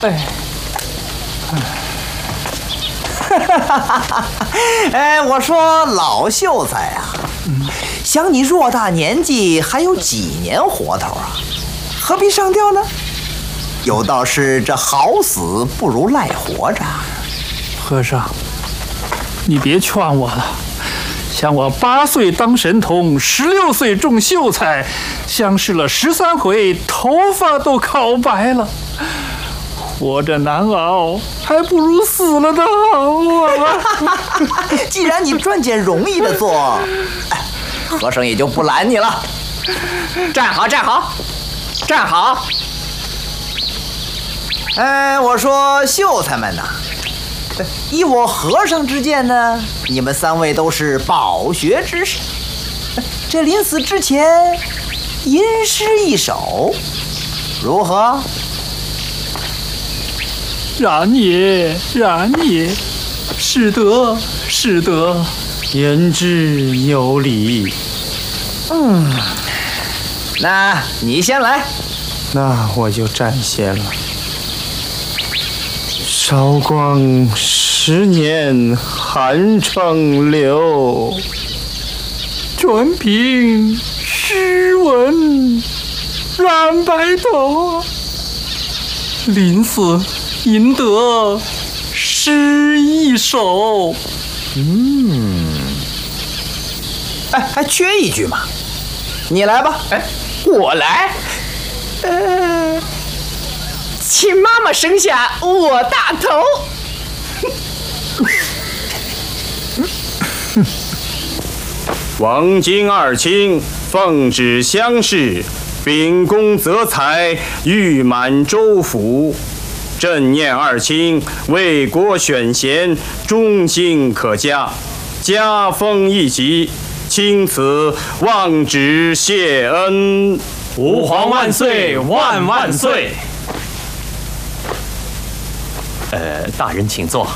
我说老秀才啊，想你偌大年纪，还有几年活头啊？何必上吊呢？有道是这好死不如赖活着。 和尚，你别劝我了。像我8岁当神童，16岁中秀才，相试了13回，头发都烤白了。活着难熬，还不如死了的好啊！ 既然你专拣容易的做，和尚也就不拦你了。 站好，站好，站好！ 我说秀才们呐，依我和尚之见呢，你们3位都是饱学之士，这临死之前吟诗一首，如何？ 然也，然也，是得，是得， 言之有理。 那你先来。 那我就暂歇了。韶光10年寒窗柳， 全凭诗文染白头。临死吟得诗一首。 还缺一句嘛，你来吧。 我来。请妈妈生下我大头。 王金二卿奉旨乡试，秉公择才，誉满州府。朕念二卿为国选贤，忠心可嘉，加封一级，钦此望旨谢恩。 吾皇万岁，万万岁！大人请坐。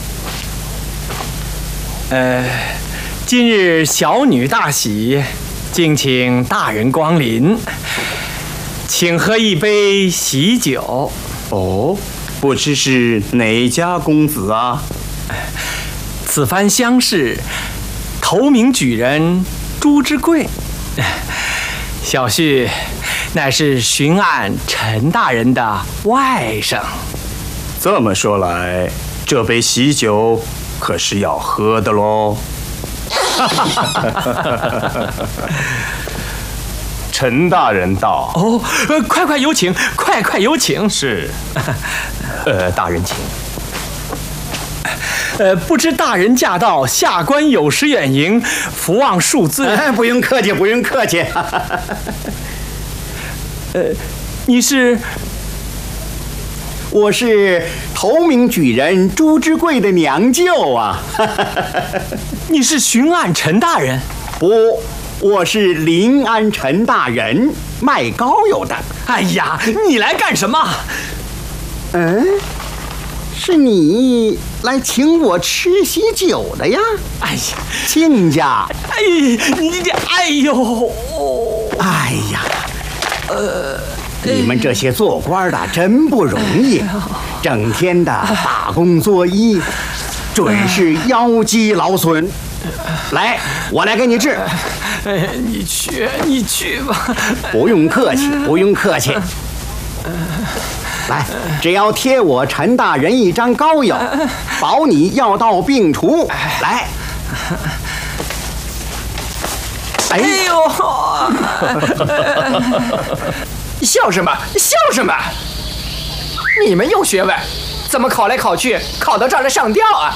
今日小女大喜，敬请大人光临，请喝一杯喜酒。 哦，不知是哪家公子啊？ 此番乡试，头名举人朱之贵，小婿乃是巡按陈大人的外甥。 这么说来，这杯喜酒可是要喝的喽。陈大人到。 哦，快快有请，快快有请。 是。 大人请。 不知大人驾到，下官有失远迎，伏望恕罪。 不用客气，不用客气。 你是？ 我是头名举人朱之贵的娘舅啊。 你是巡按陈大人？ 不，我是临安陈大人，卖膏药的。 哎呀，你来干什么？ 是你来请我吃喜酒的呀？ 哎呀， 亲家！ 哎呦！ 你们这些做官的真不容易，整天的打工作揖，准是腰肌劳损。来，我来给你治。 你去吧。 不用客气，不用客气。来，只要贴我陈大人一张膏药，保你药到病除。来。 哎呦！ 笑什么？笑什么？你们有学问，怎么考来考去，考到这儿来上吊啊？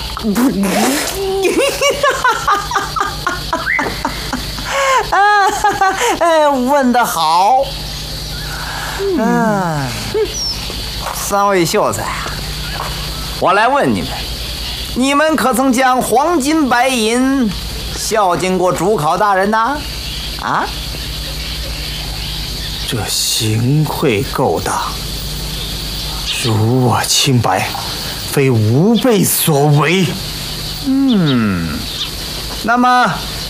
问得好。3位秀才，我来问你们，你们可曾将黄金白银孝敬过主考大人呐？啊？ 这行贿勾当，辱我清白，非吾辈所为。 那么